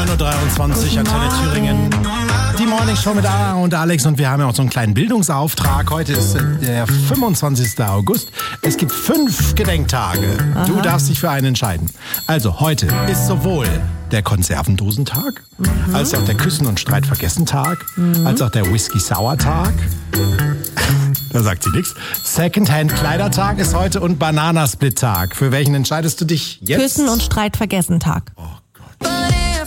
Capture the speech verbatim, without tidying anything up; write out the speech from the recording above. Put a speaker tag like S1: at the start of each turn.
S1: neun Uhr dreiundzwanzig, Antenne Thüringen. Die Morning Show mit Anna und Alex und wir haben ja auch so einen kleinen Bildungsauftrag. Heute ist der fünfundzwanzigsten August. Es gibt fünf Gedenktage. Aha. Du darfst dich für einen entscheiden. Also heute ist sowohl der Konservendosentag, mhm. als auch der Küssen- und Streitvergessen-Tag, mhm. als auch der Whisky-Sour-Tag. Da sagt sie nichts. Secondhand-Kleidertag ist heute und Bananasplit-Tag. Für welchen entscheidest du dich jetzt?
S2: Küssen- und Streitvergessen-Tag.
S1: Oh.